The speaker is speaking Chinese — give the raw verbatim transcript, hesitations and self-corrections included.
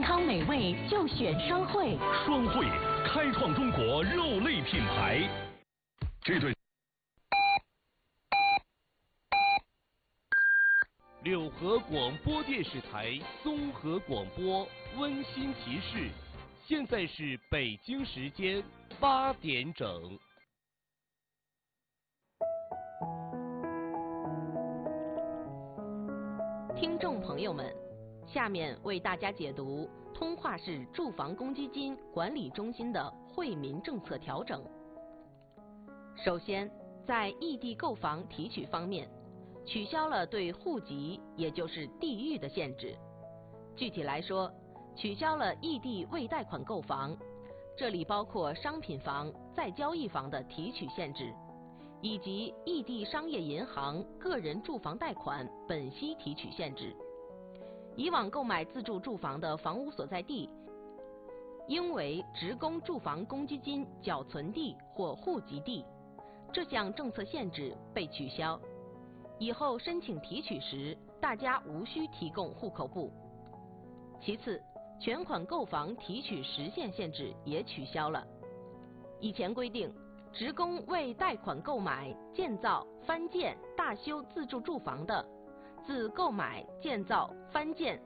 康美味就选双汇。 双汇开创中国肉类品牌。这对。 柳河广播电视台综合广播温馨提示：现在是北京时间八点整。 听众朋友们，下面为大家解读通化市住房公积金管理中心的惠民政策调整。首先，在异地购房提取方面，取消了对户籍，也就是地域的限制。具体来说，取消了异地未贷款购房，这里包括商品房、再交易房的提取限制，以及异地商业银行个人住房贷款本息提取限制。以往购买自住住房的房屋所在地，应为职工住房公积金缴存地或户籍地，这项政策限制被取消。以后申请提取时，大家无需提供户口簿。其次，全款购房提取时限限制也取消了。以前规定，职工为贷款购买、建造、翻建、大修自住住房的，自购买、建造、翻建、